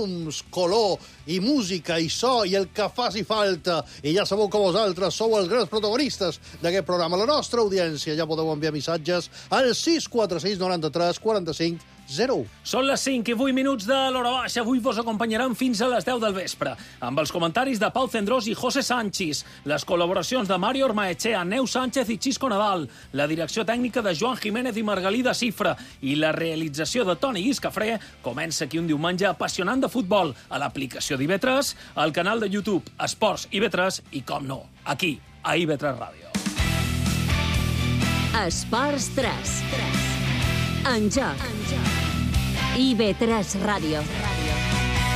llums, color i música i so i el que faci falta. I ja sabeu que vosaltres sou els grans protagonistes d'aquest programa. La nostra audiència ja podeu enviar missatges al 646 93 45 0. Són les 5 i 8 minuts de l'hora baixa. Avui vos acompanyaran fins a les 10 del vespre, amb els comentaris de Pau Cendrós i José Sánchez, les col·laboracions de Mario Ormaechea, Neu Sánchez i Xisco Nadal, la direcció tècnica de Joan Jiménez i Margalida Cifra i la realització de Toni Guiscafré. Comença aquí un diumenge apassionant de futbol a l'aplicació d'IV3, al canal de YouTube Esports IV3 i, com no, aquí, a IV3 Ràdio. Esports 3. En joc. IV3 Ràdio.